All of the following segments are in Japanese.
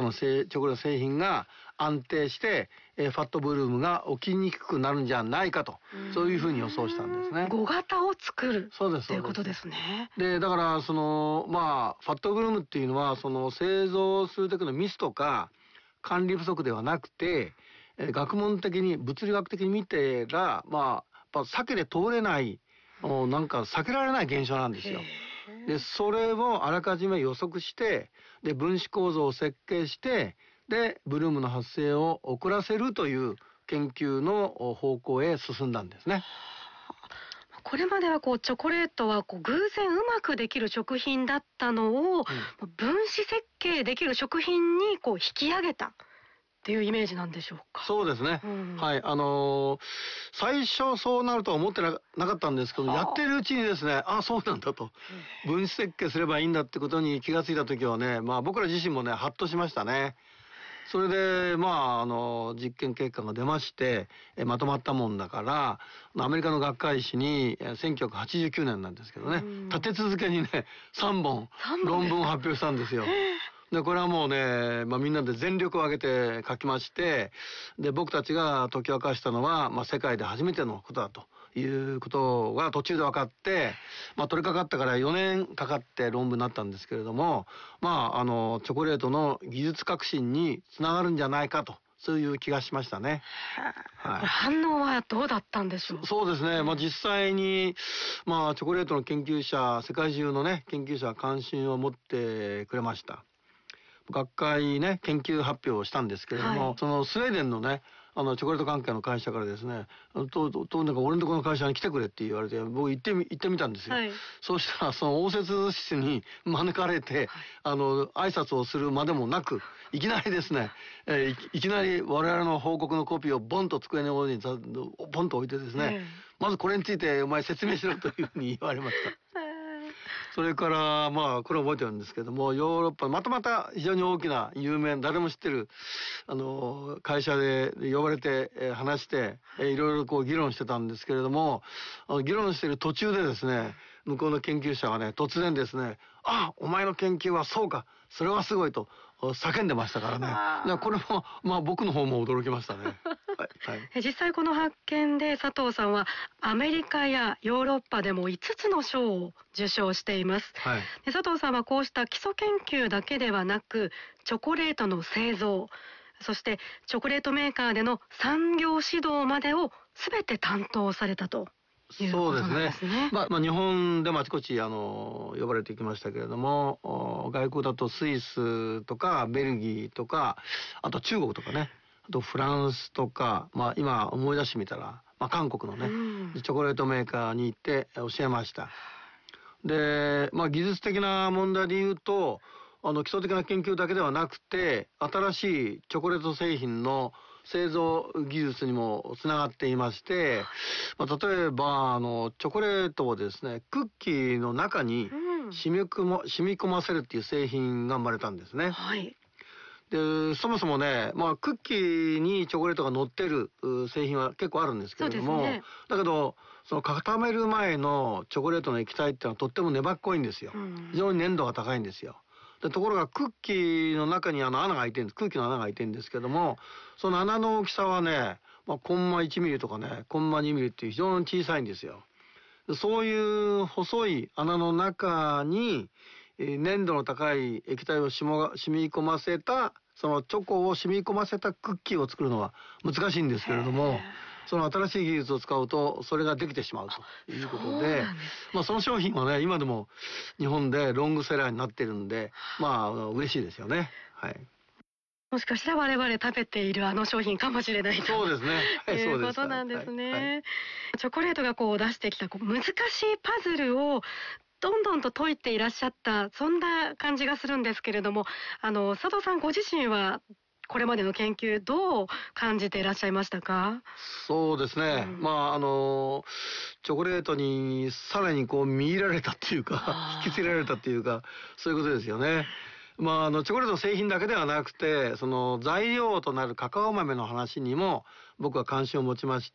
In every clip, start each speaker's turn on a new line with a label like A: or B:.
A: のチョコレート製品が安定して、ファットブルームが起きにくくなるんじゃないかと、そういうふうに予想したんですね。
B: 5型を作る
A: そうです
B: ということですね。
A: で、だからファットブルームっていうのは製造する時のミスとか管理不足ではなくて、学問的に物理学的に見てら、やっぱ避けて通れない、なんか避けられない現象なんですよ。で、それをあらかじめ予測して、で、分子構造を設計して、で、ブルームの発生を遅らせるという研究の方向へ進んだんですね。
B: これまではチョコレートは偶然うまくできる食品だったのを、分子設計できる食品に引き上げたっていうイメージなんでしょうか。
A: そうですね。はい。最初そうなるとは思ってなかったんですけど、やってるうちにですね、そうなんだと。分子設計すればいいんだってことに気がついたときはね、僕ら自身もね、ハッとしましたね。それで、実験結果が出まして、まとまったもんだから、アメリカの学会誌に、1989年なんですけどね、立て続けにね、3本論文を発表したんですよ。で、これはもうね、みんなで全力を挙げて書きまして、で、僕たちが解き明かしたのは、世界で初めてのことだということが途中で分かって、取り掛かったから4年かかって論文になったんですけれども、チョコレートの技術革新につながるんじゃないかと、そういう気がしましたね。
B: はい、反応はどうだったんでしょう。
A: そうですね。実際に、チョコレートの研究者、世界中のね、研究者は関心を持ってくれました。学会ね、研究発表をしたんですけれども、そのスウェーデンのね、チョコレート関係の会社からですね、なんか俺のところの会社に来てくれって言われて、僕行ってみたんですよ。そうしたら、その応接室に招かれて、挨拶をするまでもなく、いきなりですね、いきなり我々の報告のコピーをボンと机の上にボンと置いてですね、まずこれについてお前説明しろというふうに言われました。それから、これ覚えてるんですけども、ヨーロッパ、また非常に大きな有名、誰も知ってる、会社で呼ばれて、話して、いろいろ議論してたんですけれども、議論してる途中でですね、向こうの研究者がね、突然ですね、お前の研究はそうか、それはすごいと叫んでましたからね。これも、僕の方も驚きましたね。
B: 実際この発見で佐藤さんはアメリカやヨーロッパでも5つの賞を受賞しています。で佐藤さんはこうした基礎研究だけではなく、チョコレートの製造、そしてチョコレートメーカーでの産業指導までを全て担当されたと。
A: そうですね。日本でもあちこち呼ばれてきましたけれども、外国だとスイスとかベルギーとか、あと中国とかね、あとフランスとか、今思い出してみたら、韓国のね、チョコレートメーカーに行って教えました。で、技術的な問題で言うと、基礎的な研究だけではなくて、新しいチョコレート製品の製造技術にもつながっていまして、例えば、チョコレートをですね、クッキーの中に染み込ませるっていう製品が生まれたんですね。で、そもそもね、クッキーにチョコレートが乗ってる製品は結構あるんですけれども、だけど、その固める前のチョコレートの液体っていうのはとっても粘っこいんですよ。非常に粘度が高いんですよ。でところがクッキーの中に穴が開いてるんです。空気の穴が開いてるんですけども、その穴の大きさはね、コンマ1ミリとかね、コンマ2ミリっていう非常に小さいんですよ。そういう細い穴の中に、粘度の高い液体を染み込ませた、そのチョコを染み込ませたクッキーを作るのは難しいんですけれども、その新しい技術を使うとそれができてしまうということで、その商品はね、今でも日本でロングセラーになってるんで、嬉しいですよね。
B: もしかしたら我々食べている商品かもしれないと。
A: そうですね。
B: いうことなんですね。チョコレートが出してきた難しいパズルをどんどんと解いていらっしゃった、そんな感じがするんですけれども、佐藤さんご自身はこれまでの研究どう感じていらっしゃいましたか？
A: そうですね。チョコレートにさらに見入られたっていうか、引きつけられたっていうか、そういうことですよね。チョコレートの製品だけではなくて、その材料となるカカオ豆の話にも僕は関心を持ちまして、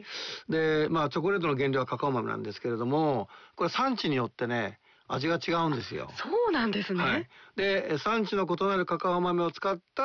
A: で、チョコレートの原料はカカオ豆なんですけれども、これ産地によってね、味が違うんですよ。
B: そうなんですね。
A: で、産地の異なるカカオ豆を使った